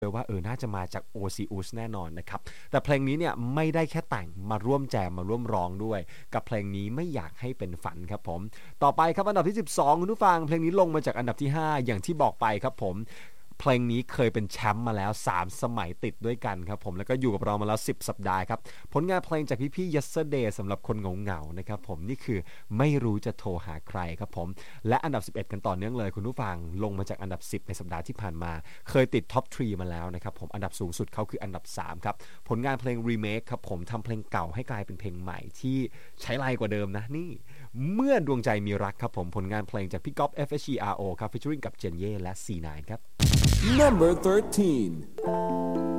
ว่าน่าจะมาจาก Oceus แน่นอนนะครับแต่เพลงนี้เนี่ยไม่ได้แค่แต่งมาร่วมแจมมาร่วมร้องด้วยกับเพลงนี้ไม่อยากให้เป็นฝันครับผมต่อไปครับอันดับที่12คุณผู้ฟังเพลงนี้ลงมาจากอันดับที่5อย่างที่บอกไปครับผมเพลงนี้เคยเป็นแชมป์มาแล้ว3สมัยติดด้วยกันครับผมแล้วก็อยู่กับเรามาแล้ว10สัปดาห์ครับผลงานเพลงจากพี่ๆ Yesterday สำหรับคนเหงาๆนะครับผมนี่คือไม่รู้จะโทรหาใครครับผมและอันดับ11กันต่อเนื่องเลยคุณผู้ฟังลงมาจากอันดับ10ในสัปดาห์ที่ผ่านมาเคยติดท็อป3มาแล้วนะครับผมอันดับสูงสุดเขาคืออันดับ3ครับผลงานเพลงรีเมคครับผมทำเพลงเก่าให้กลายเป็นเพลงใหม่ที่ใช้ลายกว่าเดิมนะนี่เมื่อดวงใจมีรักครับผมผลงานเพลงจากพี่ก๊อฟ FHERO ครับ featuring กับเจนเย่และ C9 ครับ Number 13